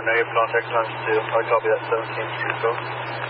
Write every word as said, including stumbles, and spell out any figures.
negative contact times two. I copy that seventeen two.